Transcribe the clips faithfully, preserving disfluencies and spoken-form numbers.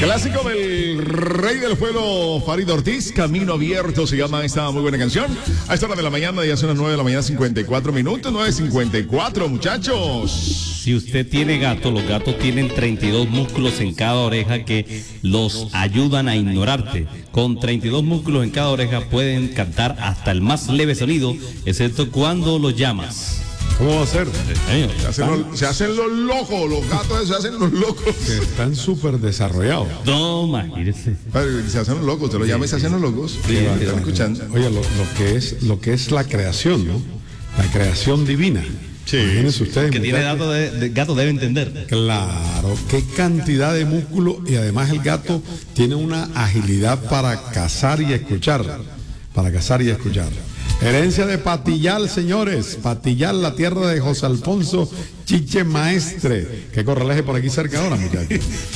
Clásico del rey del pueblo, Farid Ortiz, Camino Abierto se llama esta muy buena canción. A esta hora de la mañana, ya son las nueve de la mañana, cincuenta y cuatro minutos, nueve cincuenta y cuatro, muchachos. Si usted tiene gato, los gatos tienen treinta y dos músculos en cada oreja que los ayudan a ignorarte. Con treinta y dos músculos en cada oreja pueden captar hasta el más leve sonido, excepto cuando los llamas. ¿Cómo va a ser? Se hacen, los, se hacen los locos, los gatos se hacen los locos. Que están súper desarrollados. No, imagínese. Se hacen los locos, te lo llamas y se hacen los locos. Sí, sí, están escuchando. Oye, lo, lo, que es, lo que es la creación, ¿no? La creación divina. Sí. Imagínense ustedes. Que tiene gato, de, de, gato debe entender. Claro, qué cantidad de músculo, y además el gato tiene una agilidad para cazar y escuchar. Para cazar y escuchar. Herencia de Patillal, señores. Patillal, la tierra de José Alfonso Chiche Maestre. ¿Qué correlaje por aquí cerca ahora, muchachos?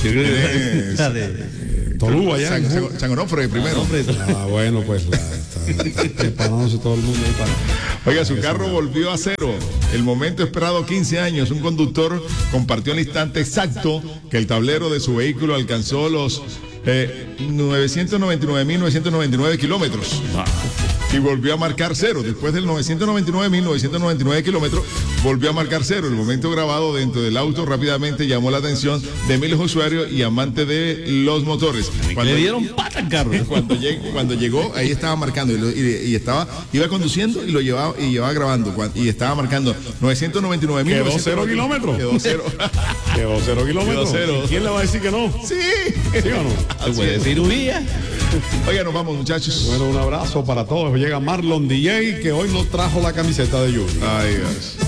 Eh, Tolú, allá. San, San, San Onofre primero. Ah, bueno, pues la, está, está preparándose todo el mundo ahí para... Oiga, su carro volvió a cero. El momento esperado, quince años. Un conductor compartió el instante exacto que el tablero de su vehículo alcanzó los eh, novecientos noventa y nueve mil novecientos noventa y nueve kilómetros. Y volvió a marcar cero. Después del novecientos noventa y nueve mil novecientos noventa y nueve kilómetros, volvió a marcar cero. El momento grabado dentro del auto rápidamente llamó la atención de miles de usuarios y amantes de los motores. Cuando, le dieron pata al carro. Cuando, lleg, cuando llegó, ahí estaba marcando y, lo, y, y estaba, iba conduciendo y lo llevaba y llevaba grabando. Y estaba marcando novecientos noventa y nueve mil. Quedó cero kilómetros. Quedó cero. Quedó cero kilómetros. Quedó cero. ¿Quién le va a decir que no? Sí. ¿Sí o no? Se puede decir cirugía. Oiga, nos vamos, muchachos. Bueno, un abrazo para todos. Llega Marlon D J, que hoy nos trajo la camiseta de Junior. Ay, Dios.